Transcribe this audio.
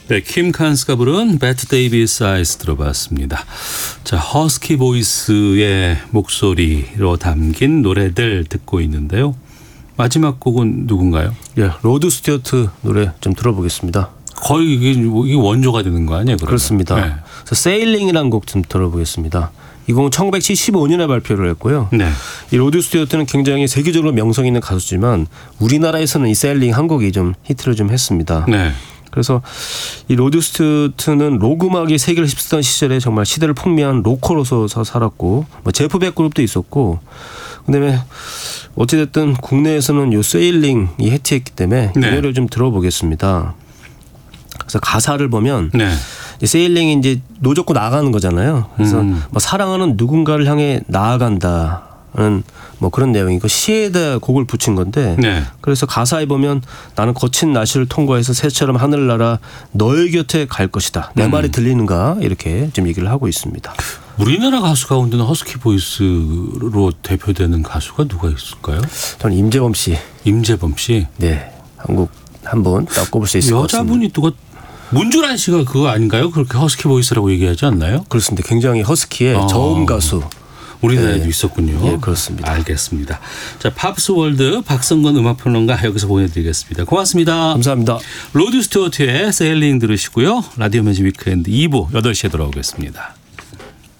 네, 킴 칸스가 부른 배트 데이비스 아이스 들어봤습니다. 자, 허스키 보이스의 목소리로 담긴 노래들 듣고 있는데요. 마지막 곡은 누군가요? 예, 로드 스튜어트 노래 좀 들어보겠습니다. 거의 이게 원조가 되는 거 아니에요? 그러면? 그렇습니다. 네. 그래서 세일링이라는 곡 좀 들어보겠습니다. 이 곡은 1975년에 발표를 했고요. 네. 이 로드 스튜어트는 굉장히 세계적으로 명성 있는 가수지만 우리나라에서는 이 세일링 한 곡이 좀 히트를 좀 했습니다. 네. 그래서 이 로드 스튜어트는 록 음악이 세계를 휩쓰던 시절에 정말 시대를 풍미한 로커로서 살았고 뭐 제프 백 그룹도 있었고 그다음에 어찌됐든 국내에서는 요 세일링이 히트했기 때문에 네. 이 노래를 좀 들어보겠습니다. 그래서 가사를 보면 네. 세일링이 이제 노젓고 나가는 거잖아요. 그래서 뭐 사랑하는 누군가를 향해 나아간다는 뭐 그런 내용이고 시에다 곡을 붙인 건데 네. 그래서 가사에 보면 나는 거친 날씨를 통과해서 새처럼 하늘을 날아 너의 곁에 갈 것이다. 내 말이 들리는가 이렇게 좀 얘기를 하고 있습니다. 우리나라 가수 가운데는 허스키 보이스로 대표되는 가수가 누가 있을까요? 저는 임재범 씨. 임재범 씨. 네. 한국 한번 딱 꼽을 수 있을 것 같습니다. 여자분이 누가 문주란 씨가 그거 아닌가요? 그렇게 허스키 보이스라고 얘기하지 않나요? 그렇습니다. 굉장히 허스키의 저음 가수. 우리나라에도 네. 있었군요. 예, 그렇습니다. 알겠습니다. 자, 팝스 월드 박성건 음악평론가 여기서 보내드리겠습니다. 고맙습니다. 감사합니다. 로드 스튜어트의 세일링 들으시고요. 라디오 매직 위크엔드 2부 8시에 돌아오겠습니다.